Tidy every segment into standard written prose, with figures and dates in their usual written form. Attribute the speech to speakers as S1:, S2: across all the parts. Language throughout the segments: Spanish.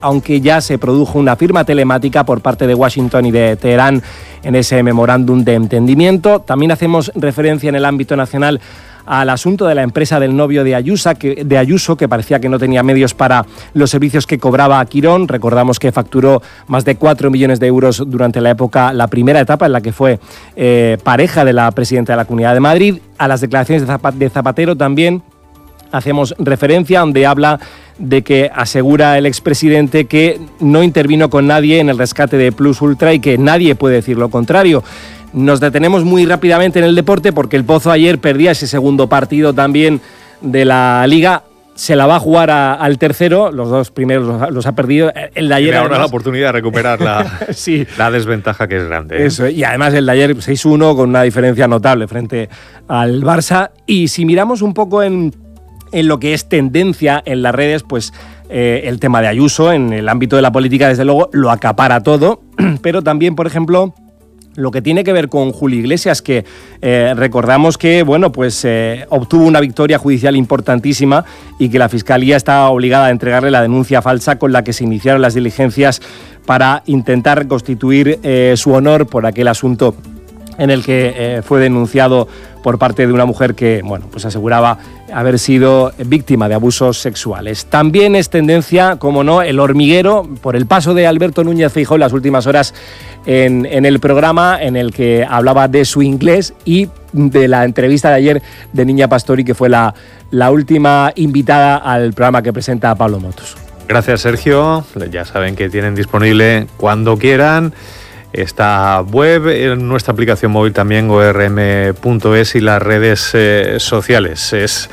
S1: aunque ya se produjo una firma telemática por parte de Washington y de Teherán en ese memorándum de entendimiento. También hacemos referencia en el ámbito nacional al asunto de la empresa del novio de Ayuso, que parecía que no tenía medios para los servicios que cobraba a Quirón. Recordamos que facturó más de 4 millones de euros durante la primera etapa en la que fue pareja de la presidenta de la Comunidad de Madrid. A las declaraciones de Zapatero también hacemos referencia, donde habla de que asegura el expresidente que no intervino con nadie en el rescate de Plus Ultra y que nadie puede decir lo contrario. Nos detenemos muy rápidamente en el deporte porque el Pozo ayer perdía ese segundo partido también de la Liga. Se la va a jugar al tercero, los dos primeros los ha perdido. El de ayer
S2: tiene ahora
S1: además,
S2: la oportunidad de recuperar
S1: sí,
S2: la desventaja que es grande.
S1: Eso, y además el de ayer 6-1 con una diferencia notable frente al Barça. Y si miramos un poco en lo que es tendencia en las redes, pues el tema de Ayuso en el ámbito de la política desde luego lo acapara todo, pero también, por ejemplo, lo que tiene que ver con Julio Iglesias, que recordamos que obtuvo una victoria judicial importantísima y que la Fiscalía está obligada a entregarle la denuncia falsa con la que se iniciaron las diligencias para intentar reconstituir su honor por aquel asunto en el que fue denunciado por parte de una mujer que aseguraba haber sido víctima de abusos sexuales. También es tendencia, como no, El Hormiguero, por el paso de Alberto Núñez Feijóo en las últimas horas en el programa, en el que hablaba de su inglés y de la entrevista de ayer de Niña Pastori, que fue la última invitada al programa que presenta Pablo Motos.
S2: Gracias, Sergio. Ya saben que tienen disponible cuando quieran esta web, en nuestra aplicación móvil también, orm.es, y las redes sociales. Es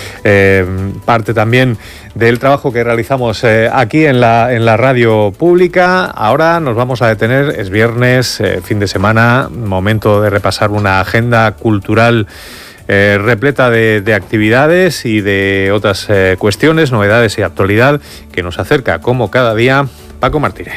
S2: parte también del trabajo que realizamos aquí en la radio pública. Ahora nos vamos a detener, es viernes, fin de semana, momento de repasar una agenda cultural repleta de actividades y de otras cuestiones, novedades y actualidad que nos acerca, como cada día, Paco Martínez.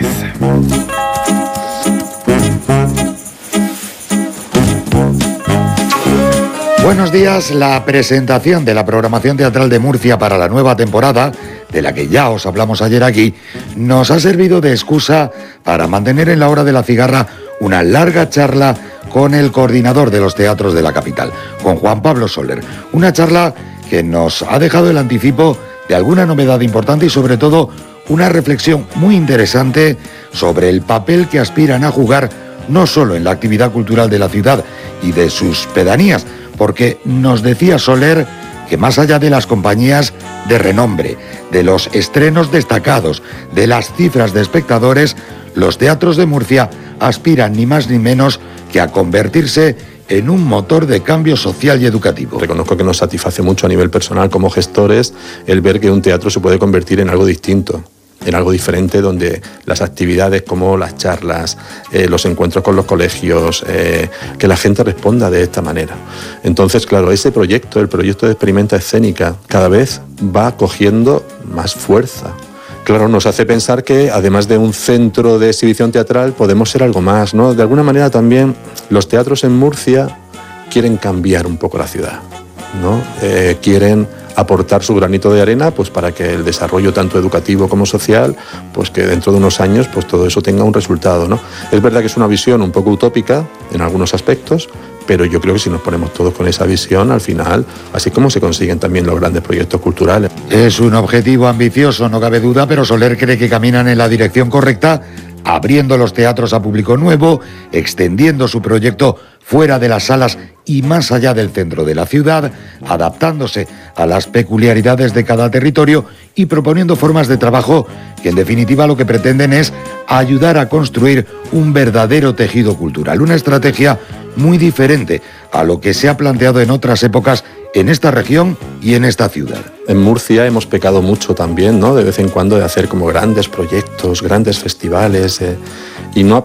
S3: Buenos días. La presentación de la programación teatral de Murcia para la nueva temporada, de la que ya os hablamos ayer aquí, nos ha servido de excusa para mantener en la hora de la cigarra una larga charla con el coordinador de los teatros de la capital, con Juan Pablo Soler. Una charla que nos ha dejado el anticipo de alguna novedad importante y sobre todo una reflexión muy interesante sobre el papel que aspiran a jugar no solo en la actividad cultural de la ciudad y de sus pedanías, porque nos decía Soler que más allá de las compañías de renombre, de los estrenos destacados, de las cifras de espectadores, los teatros de Murcia aspiran ni más ni menos que a convertirse en un motor de cambio social y educativo.
S4: Reconozco que nos satisface mucho a nivel personal como gestores el ver que un teatro se puede convertir en algo distinto, en algo diferente, donde las actividades como las charlas, los encuentros con los colegios, que la gente responda de esta manera. Entonces, claro, ese proyecto, el proyecto de Experimenta Escénica, cada vez va cogiendo más fuerza. Claro, nos hace pensar que además de un centro de exhibición teatral podemos ser algo más, ¿no? De alguna manera también los teatros en Murcia quieren cambiar un poco la ciudad, ¿no? Quieren aportar su granito de arena pues para que el desarrollo tanto educativo como social, pues que dentro de unos años pues todo eso tenga un resultado, ¿no? Es verdad que es una visión un poco utópica en algunos aspectos, pero yo creo que si nos ponemos todos con esa visión, al final, así como se consiguen también los grandes proyectos culturales.
S3: Es un objetivo ambicioso, no cabe duda, pero Soler cree que caminan en la dirección correcta, abriendo los teatros a público nuevo, extendiendo su proyecto fuera de las salas y más allá del centro de la ciudad, adaptándose a las peculiaridades de cada territorio y proponiendo formas de trabajo que en definitiva lo que pretenden es ayudar a construir un verdadero tejido cultural, una estrategia muy diferente a lo que se ha planteado en otras épocas en esta región y en esta ciudad.
S4: En Murcia hemos pecado mucho también, ¿no? De vez en cuando de hacer como grandes proyectos, grandes festivales, y no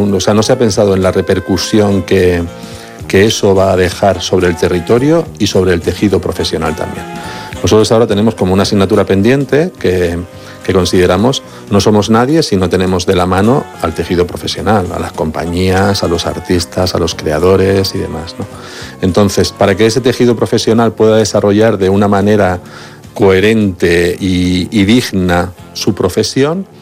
S4: se ha pensado en la repercusión que eso va a dejar sobre el territorio y sobre el tejido profesional también. Nosotros ahora tenemos como una asignatura pendiente que consideramos no somos nadie si no tenemos de la mano al tejido profesional, a las compañías, a los artistas, a los creadores y demás, ¿no? Entonces, para que ese tejido profesional pueda desarrollar de una manera coherente y digna su profesión,